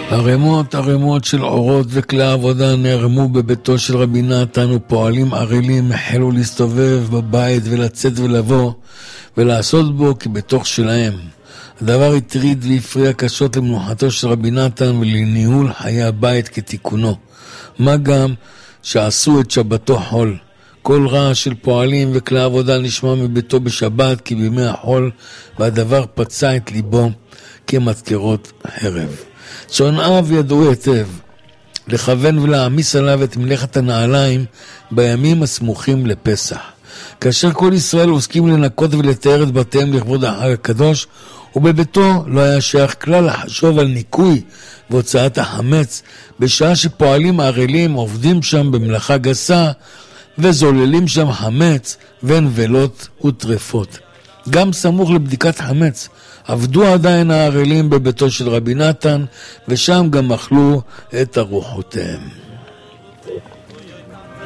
ערימות של אורות וכלי עבודה נערמו בביתו של רבי נתן, ופועלים ערלים החלו להסתובב בבית ולצאת ולבוא ולעשות בו כבתוך שלהם. הדבר הטריד והפריע קשות למנוחתו של רבי נתן ולניהול חיי הבית כתיקונו. מה גם שעשו את שבתו חול. כל רעש של פועלים וכלי עבודה נשמע מביתו בשבת כי בימי החול, והדבר פצע את ליבו כמזכרות חרב. שונאיו ידעו היטב לכוון ולהעמיס עליו את מלאכת הנעליים בימים הסמוכים לפסח. כאשר כל ישראל עוסקים לנקות ולתאר את בתיהם לכבוד החג הקדוש, ובביתו לא היה שייך כלל לחשוב על ניקוי והוצאת החמץ, בשעה שפועלים ערלים עובדים שם במלאכה גסה וזוללים שם חמץ ונבלות וטרפות. גם סמוך לבדיקת חמץ עבדו עדיין הערלים בביתו של רבי נתן, ושם גם אכלו את ארוחותיהם.